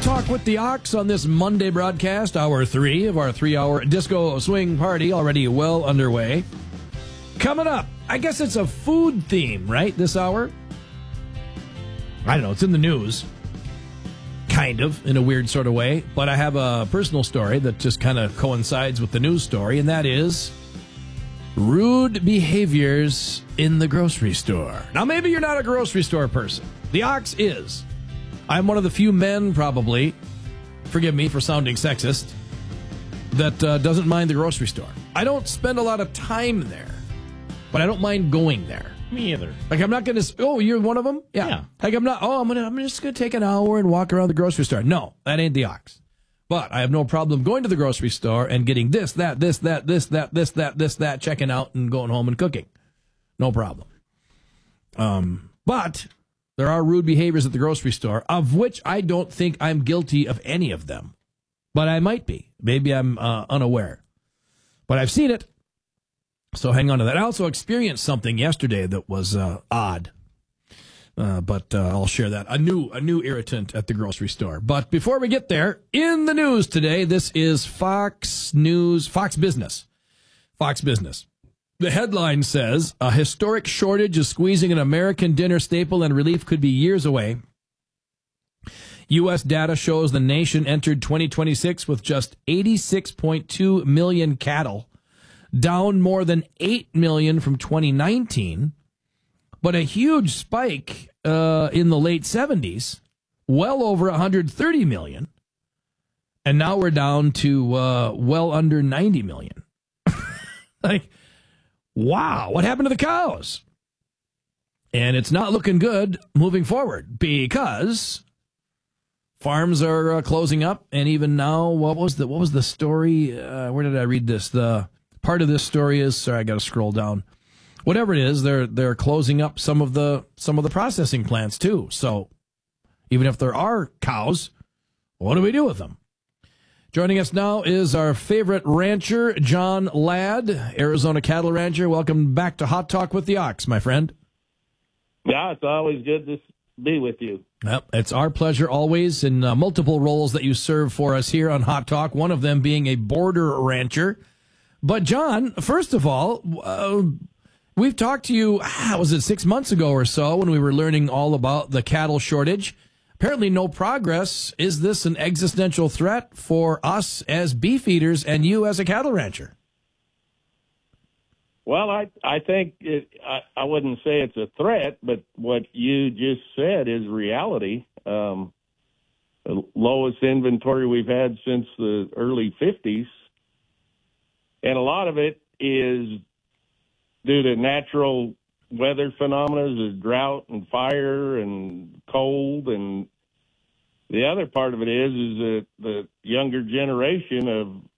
Talk with the Ox on this Monday broadcast, hour 3 of our 3-hour disco swing party, already well underway. Coming up, I guess it's a food theme, right, this hour? I don't know, it's in the news. Kind of, in a weird sort of way. But I have a personal story that just kind of coincides with the news story, and that is rude behaviors in the grocery store. Now, maybe you're not a grocery store person. The Ox is. I'm one of the few men, probably, forgive me for sounding sexist, that doesn't mind the grocery store. I don't spend a lot of time there, but I don't mind going there. Me either. Like, I'm not going to, oh, you're one of them? Yeah. Like, I'm just going to take an hour and walk around the grocery store. No, that ain't the Ox. But I have no problem going to the grocery store and getting this, that, checking out and going home and cooking. No problem. But there are rude behaviors at the grocery store, of which I don't think I'm guilty of any of them. But I might be. Maybe I'm unaware. But I've seen it. So hang on to that. I also experienced something yesterday that was odd. But I'll share that. A new irritant at the grocery store. But before we get there, in the news today, this is Fox Business. Fox Business. The headline says, a historic shortage is squeezing an American dinner staple and relief could be years away. U.S. data shows the nation entered 2026 with just 86.2 million cattle, down more than 8 million from 2019, but a huge spike in the late 70s, well over 130 million, and now we're down to well under 90 million. Like, wow, what happened to the cows? And it's not looking good moving forward because farms are closing up, and even now, what was the story? Where did I read this? The part of this story is, sorry, I got to scroll down. Whatever it is, they're closing up some of the processing plants too. So even if there are cows, what do we do with them? Joining us now is our favorite rancher, John Ladd, Arizona cattle rancher. Welcome back to Hot Talk with the Ox, my friend. Yeah, it's always good to be with you. Yep, it's our pleasure always in multiple roles that you serve for us here on Hot Talk, one of them being a border rancher. But, John, first of all, we've talked to you, was it 6 months ago or so, when we were learning all about the cattle shortage. Apparently no progress. Is this an existential threat for us as beef eaters and you as a cattle rancher? Well, I think I wouldn't say it's a threat, but what you just said is reality. The lowest inventory we've had since the early 50s. And a lot of it is due to natural weather phenomena, the drought and fire and cold, and the other part of it is that the younger generation